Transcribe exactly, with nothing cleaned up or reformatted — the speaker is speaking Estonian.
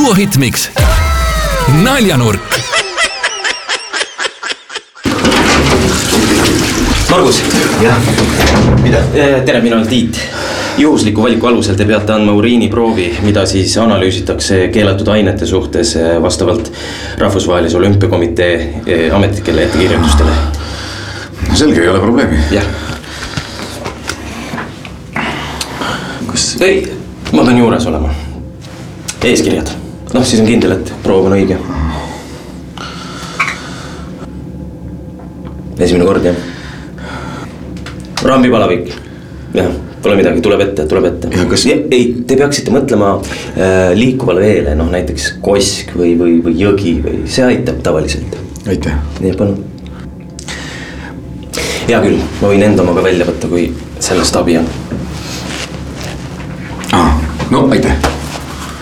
Duo Hitmix. Naljanurk. Margus. Jah, mida? Tere, mina olen Tiit. Juhusliku valiku alusel te peate andma uriiniproovi, mida siis analüüsitakse keelatud ainete suhtes vastavalt Rahvusvahelise Olümpiakomitee ametlikele ettekirjutustele. Selge, ei ole probleemi. Jah. Kas... Ei, ma pean juures olema. Eeskirjad. No, siis on kindel, et proov on õige. Esimene kord, jah. Rambipalavik. Jah, pole midagi, tuleb ette, tuleb ette. Kas... Ei, te peaksite mõtlema äh, liikuvale veele, noh näiteks kosk või, või, või jõgi või see aitab tavaliselt. Aitäh. Nii, palun. Hea küll, ma võin enda omaga välja võtta, kui sellest abi on. Ah, no aitäh.